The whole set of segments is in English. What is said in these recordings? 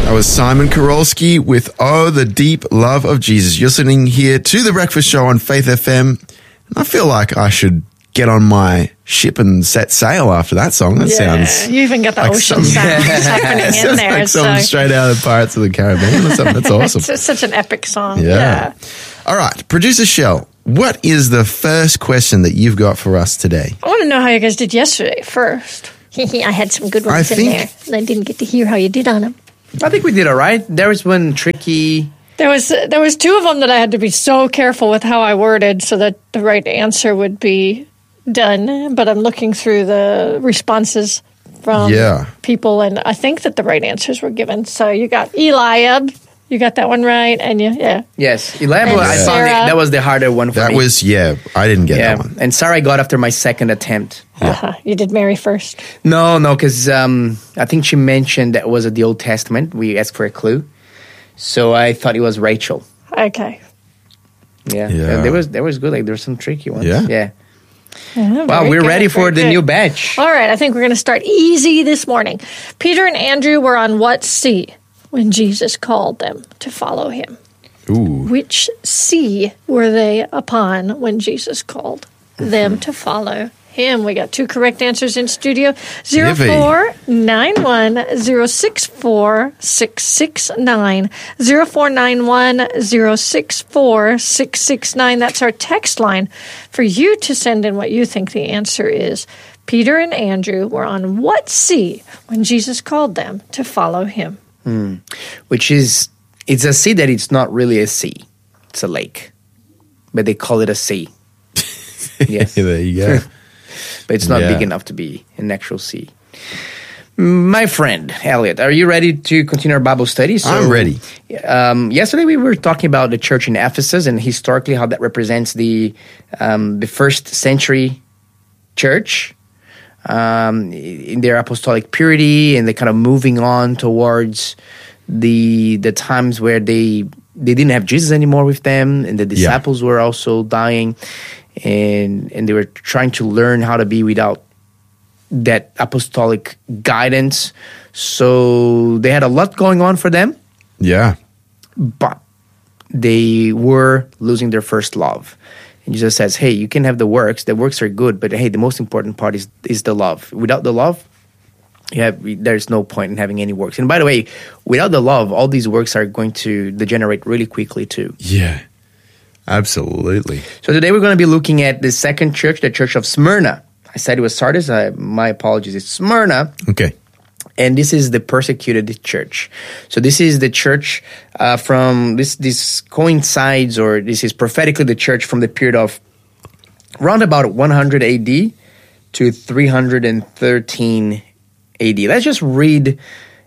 That was Simon Kowalski with Oh, the Deep Love of Jesus. You're sitting here to The Breakfast Show on Faith FM. And I feel like I should get on my ship and set sail after that song. That sounds... You even got the like ocean sounds happening in there. Like something straight out of Pirates of the Caribbean or something. That's awesome. It's such an epic song. Yeah. All right. Producer Shell, what is the first question that you've got for us today? I want to know how you guys did yesterday first. I had some good ones in there. I didn't get to hear how you did on them. I think we did all right. There was one tricky. There was two of them that I had to be so careful with how I worded so that the right answer would be done. But I'm looking through the responses from people, and I think that the right answers were given. So you got Eliab. You got that one right, and Yes, Eliab. I found that was the harder one for me. That was I didn't get that one. And Sarah I got after my second attempt. You did Mary first. No, because I think she mentioned that was the Old Testament. We asked for a clue, so I thought it was Rachel. Okay. Yeah. There was good. Like there were some tricky ones. Yeah. Wow, we're ready for the new batch. All right, I think we're going to start easy this morning. Peter and Andrew were on what sea when Jesus called them to follow him? Ooh. Which sea were they upon when Jesus called them to follow him? We got two correct answers in studio. 0491-064-669. 0491-064-669. That's our text line for you to send in what you think the answer is. Peter and Andrew were on what sea when Jesus called them to follow him? Which is, it's a sea that it's not really a sea. It's a lake. But they call it a sea. Yes. There you go. But it's not big enough to be an actual sea. My friend, Elliot, are you ready to continue our Bible study? I'm ready. Yesterday we were talking about the church in Ephesus and historically how that represents the first century church. In their apostolic purity, and they kind of moving on towards the times where they didn't have Jesus anymore with them, and the disciples were also dying, and they were trying to learn how to be without that apostolic guidance. So they had a lot going on for them. Yeah. But they were losing their first love. And Jesus says, hey, you can have the works. The works are good, but hey, the most important part is the love. Without the love, there's no point in having any works. And by the way, without the love, all these works are going to degenerate really quickly too. Yeah, absolutely. So today we're going to be looking at the second church, the church of Smyrna. I said it was Sardis. My apologies. It's Smyrna. Okay. And this is the persecuted church. So this is the church from this coincides, or this is prophetically the church from the period of around about 100 AD to 313 AD. Let's just read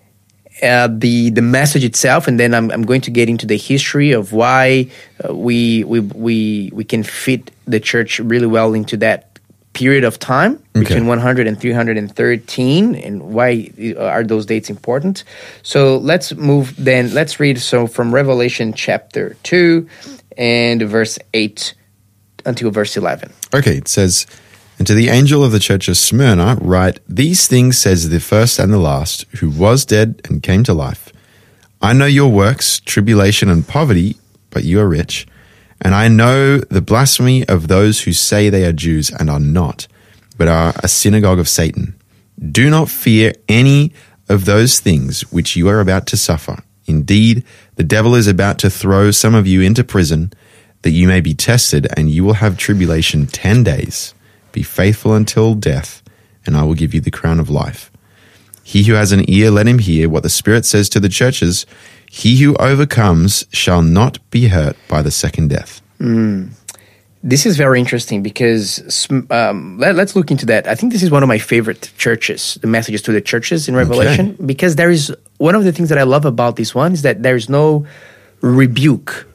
the message itself, and then I'm going to get into the history of why we can fit the church really well into that period of time between 100 and 313, and why are those dates important. So let's move then. Let's read from Revelation chapter 2 and verse 8 until verse 11. Okay, it says, "And to the angel of the church of Smyrna write, these things says the first and the last, who was dead and came to life. I know your works, tribulation and poverty, but you are rich. And I know the blasphemy of those who say they are Jews and are not, but are a synagogue of Satan. Do not fear any of those things which you are about to suffer. Indeed, the devil is about to throw some of you into prison, that you may be tested, and you will have tribulation 10 days. Be faithful until death, and I will give you the crown of life. He who has an ear, let him hear what the Spirit says to the churches. He who overcomes shall not be hurt by the second death." This is very interesting because let's look into that. I think this is one of my favorite churches, the messages to the churches in Revelation, because there is one of the things that I love about this one is that there is no rebuke.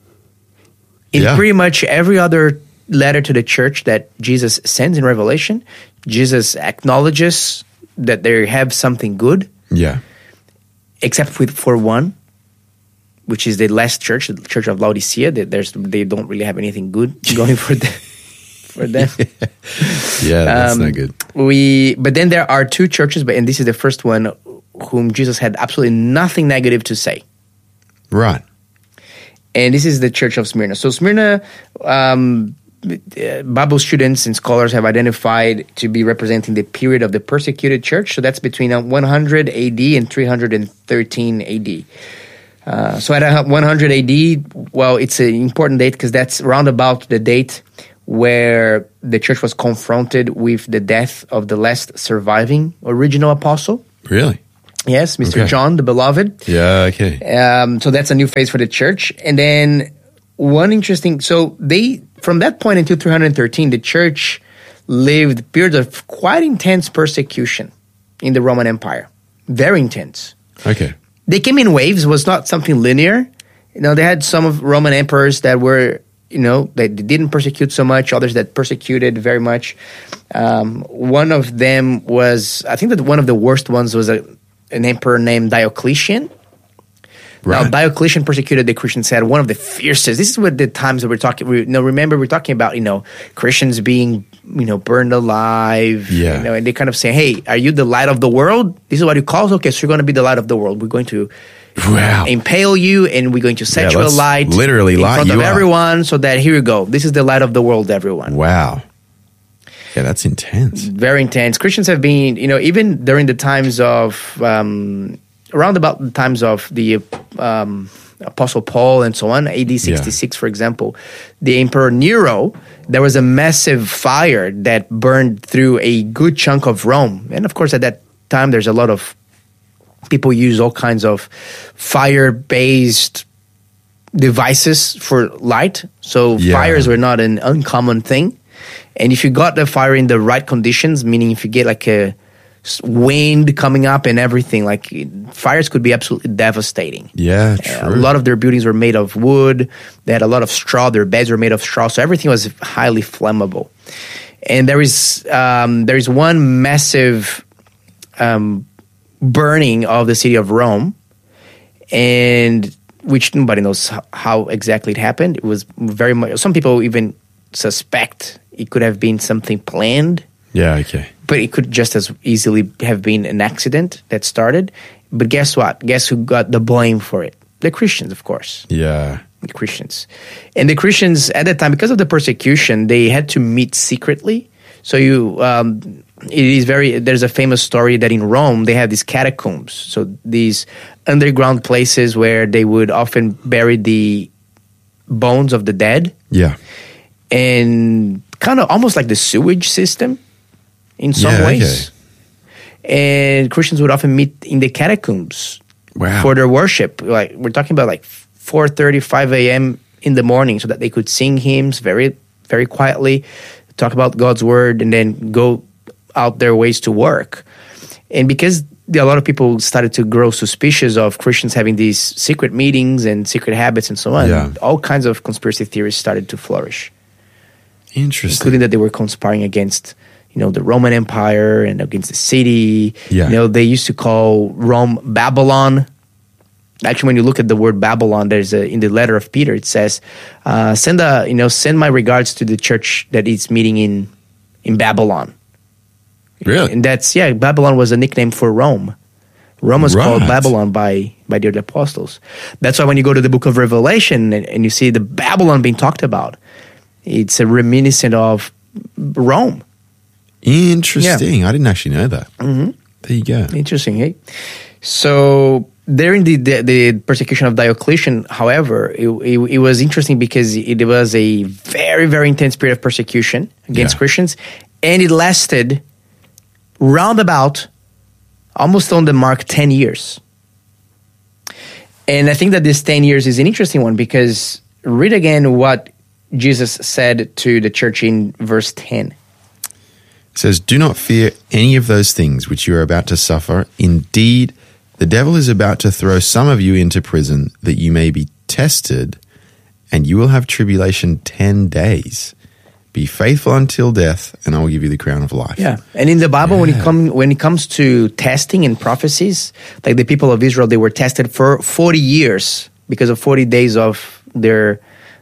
In pretty much every other letter to the church that Jesus sends in Revelation, Jesus acknowledges that they have something good. Yeah. Except for one, which is the last church, the church of Laodicea. They don't really have anything good going for them. Yeah, that's not good. But then there are two churches, and this is the first one whom Jesus had absolutely nothing negative to say. Right. And this is the church of Smyrna. So Smyrna, Bible students and scholars have identified to be representing the period of the persecuted church. So that's between 100 AD and 313 AD. So at 100 AD, well, it's an important date because that's round about the date where the church was confronted with the death of the last surviving original apostle. Really? Yes, Mr. John, the beloved. Yeah, okay. So that's a new phase for the church. And then from that point until 313, the church lived periods of quite intense persecution in the Roman Empire. Very intense. Okay. They came in waves. It was not something linear. They had some of Roman emperors that were, they didn't persecute so much, others that persecuted very much. One of them was, I think that one of the worst ones was an emperor named Diocletian. Right. Now, Diocletian persecuted the Christians, had one of the fiercest. This is what the times that we're talking. Remember, we're talking about Christians being burned alive. Yeah. And they kind of say, "Hey, are you the light of the world? This is what you call us. Okay, so you're going to be the light of the world. We're going to impale you, and we're going to set you alight, literally in front of everyone. So that here you go. This is the light of the world, everyone." Wow. Yeah, that's intense. Very intense. Christians have been, even during the times of. Around about the times of the Apostle Paul and so on, AD 66, for example, the Emperor Nero, there was a massive fire that burned through a good chunk of Rome. And of course, at that time, there's a lot of people use all kinds of fire-based devices for light. So fires were not an uncommon thing. And if you got the fire in the right conditions, meaning if you get like a wind coming up and everything, like fires could be absolutely devastating. Yeah, true. A lot of their buildings were made of wood. They had a lot of straw. Their beds were made of straw. So everything was highly flammable. And there is one massive burning of the city of Rome, and which nobody knows how exactly it happened. It was very much. Some people even suspect it could have been something planned. Yeah, okay. But it could just as easily have been an accident that started. But guess what? Guess who got the blame for it? The Christians, of course. Yeah. The Christians. And the Christians, at that time, because of the persecution, they had to meet secretly. So there's a famous story that in Rome, they have these catacombs. So these underground places where they would often bury the bones of the dead. Yeah. And kind of almost like the sewage system. In some ways. Okay. And Christians would often meet in the catacombs for their worship. Like we're talking about like 4:30, 5 a.m. in the morning so that they could sing hymns very, very quietly, talk about God's word, and then go out their ways to work. And because a lot of people started to grow suspicious of Christians having these secret meetings and secret habits and so on, all kinds of conspiracy theories started to flourish. Interesting. Including that they were conspiring against the Roman Empire and against the city. Yeah. They used to call Rome Babylon. Actually, when you look at the word Babylon, there's in the letter of Peter, it says, send my regards to the church that is meeting in Babylon. Really? And Babylon was a nickname for Rome. Rome was called Babylon by the other apostles. That's why when you go to the book of Revelation and you see the Babylon being talked about, it's a reminiscent of Rome. Interesting. I didn't actually know that. Mm-hmm. There you go. Interesting, hey? So during the persecution of Diocletian, however, it was interesting because it was a very, very intense period of persecution against Christians, and it lasted roundabout almost on the mark 10 years. And I think that this 10 years is an interesting one because read again what Jesus said to the church in verse 10. It says, "Do not fear any of those things which you are about to suffer. Indeed, the devil is about to throw some of you into prison that you may be tested, and you will have tribulation 10 days. Be faithful until death, and I will give you the crown of life." Yeah, and in the Bible, when it comes to testing and prophecies, like the people of Israel, they were tested for 40 years because of 40 days of their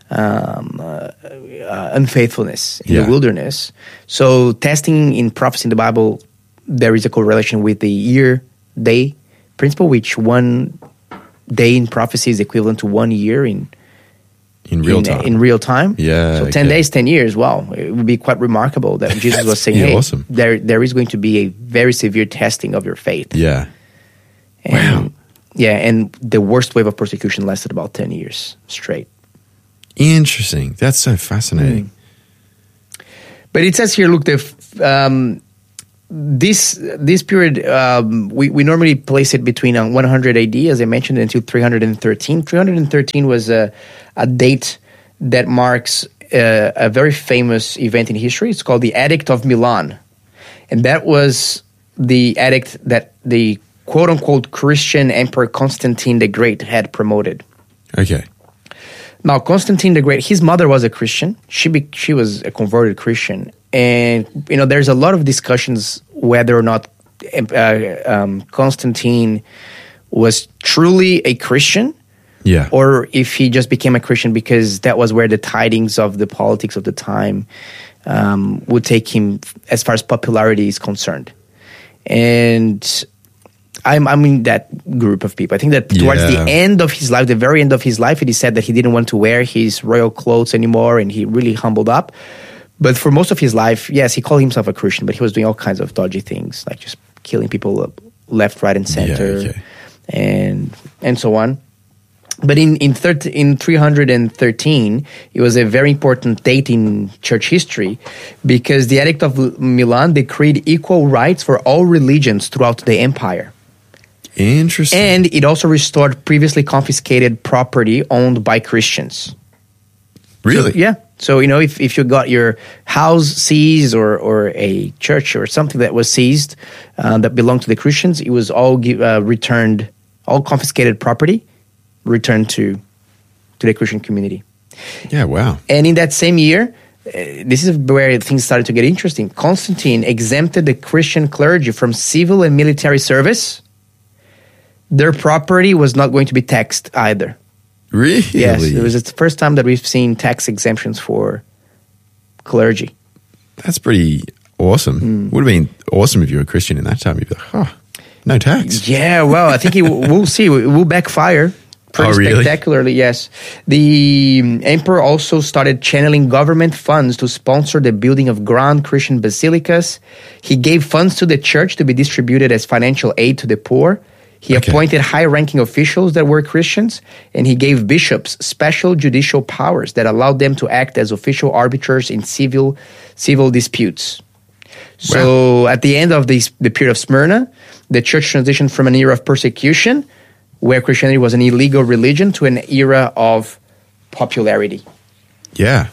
unfaithfulness in the wilderness. So testing in prophecy in the Bible, there is a correlation with the year, day, principle, which one day in prophecy is equivalent to 1 year in real time. Yeah. So 10 days, 10 years. Wow. It would be quite remarkable that Jesus was saying, hey, awesome. there is going to be a very severe testing of your faith. Yeah. And, wow. Yeah, and the worst wave of persecution lasted about 10 years straight. Interesting. That's so fascinating. But it says here, look, this period, we normally place it between 100 AD, as I mentioned, until 313. 313 was a date that marks a very famous event in history. It's called the Edict of Milan. And that was the edict that the quote-unquote Christian Emperor Constantine the Great had promoted. Okay. Now, Constantine the Great, his mother was a Christian. She was a converted Christian. And, there's a lot of discussions whether or not Constantine was truly a Christian. Yeah. Or if he just became a Christian because that was where the tidings of the politics of the time would take him as far as popularity is concerned. And I'm in that group of people. I think that towards the end of his life, the very end of his life, it is said that he didn't want to wear his royal clothes anymore, and he really humbled up. But for most of his life, yes, he called himself a Christian, but he was doing all kinds of dodgy things, like just killing people left, right, and center, and so on. But in 313, it was a very important date in church history because the Edict of Milan decreed equal rights for all religions throughout the empire. Interesting. And it also restored previously confiscated property owned by Christians. Really? So, yeah. So, if you got your house seized or a church or something that was seized that belonged to the Christians, it was all returned, all confiscated property returned to the Christian community. Yeah, wow. And in that same year, this is where things started to get interesting. Constantine exempted the Christian clergy from civil and military service. Their property was not going to be taxed either. Really? Yes, it was the first time that we've seen tax exemptions for clergy. That's pretty awesome. Would have been awesome if you were a Christian in that time. You'd be like, no tax. Yeah, well, I think we'll see. It will backfire. Pretty spectacularly, yes. The emperor also started channeling government funds to sponsor the building of grand Christian basilicas. He gave funds to the church to be distributed as financial aid to the poor. He appointed high-ranking officials that were Christians, and he gave bishops special judicial powers that allowed them to act as official arbiters in civil disputes. So at the end of the period of Smyrna, the church transitioned from an era of persecution, where Christianity was an illegal religion, to an era of popularity. Yeah.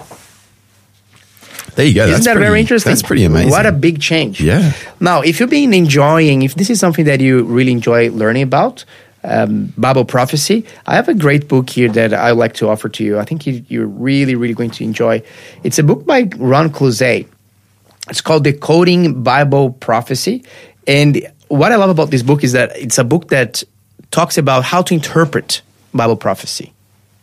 There you go. Isn't that very interesting? That's pretty amazing. What a big change. Yeah. Now, if you've been enjoying, if this is something that you really enjoy learning about, Bible prophecy, I have a great book here that I would like to offer to you. I think you're really, really going to enjoy. It's a book by Ron Clouzet. It's called Decoding Bible Prophecy. And what I love about this book is that it's a book that talks about how to interpret Bible prophecy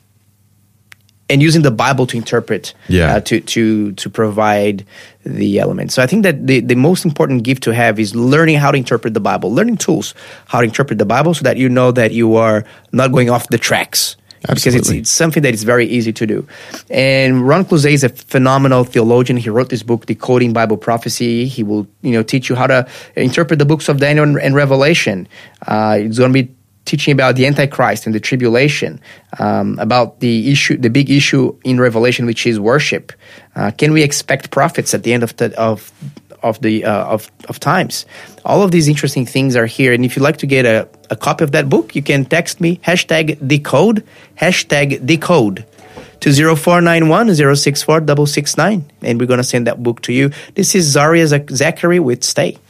and using the Bible to interpret, to provide the elements. So I think that the most important gift to have is learning how to interpret the Bible, learning tools, how to interpret the Bible so that you know that you are not going off the tracks. Absolutely. Because it's something that is very easy to do. And Ron Clouzet is a phenomenal theologian. He wrote this book, Decoding Bible Prophecy. He will teach you how to interpret the books of Daniel and Revelation. It's going to be teaching about the Antichrist and the tribulation, about the big issue in Revelation, which is worship. Can we expect prophets at the end of times? All of these interesting things are here. And if you'd like to get a copy of that book, you can text me #decode to 0491-064-669, and we're going to send that book to you. This is Zaria Zachary with Stay.